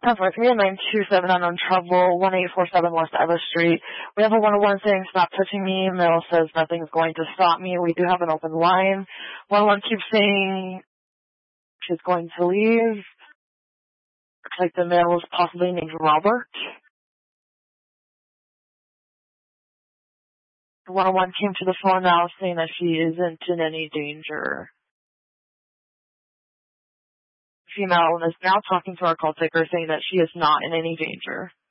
With me at 927 unknown trouble, 1847 West Eva Street. We have a 101 saying stop touching me. Middle says nothing's going to stop me. We do have an open line. 101 keeps saying she's going to leave. Looks like the male is possibly named Robert. 101 came to the phone now saying that she isn't in any danger. Female is now talking to our call taker saying that she is not in any danger.